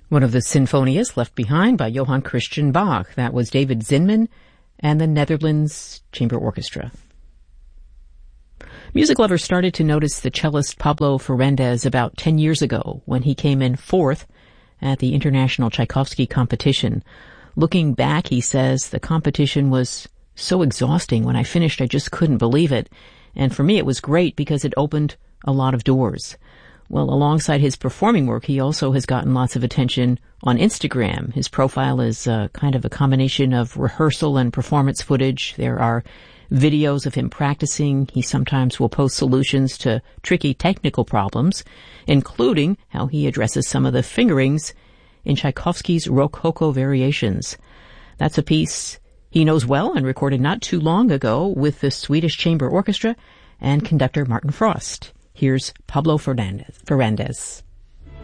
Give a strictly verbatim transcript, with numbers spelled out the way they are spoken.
One of the sinfonias left behind by Johann Christian Bach. That was David Zinman and the Netherlands Chamber Orchestra. Music lovers started to notice the cellist Pablo Fernández about ten years ago when he came in fourth at the International Tchaikovsky Competition. Looking back, he says, the competition was so exhausting. When I finished, I just couldn't believe it. And for me, it was great because it opened a lot of doors. Well, alongside his performing work, he also has gotten lots of attention on Instagram. His profile is uh, kind of a combination of rehearsal and performance footage. There are videos of him practicing. He sometimes will post solutions to tricky technical problems, including how he addresses some of the fingerings in Tchaikovsky's Rococo variations. That's a piece he knows well and recorded not too long ago with the Swedish Chamber Orchestra and conductor Martin Frost. Here's Pablo Fernández. Fernández.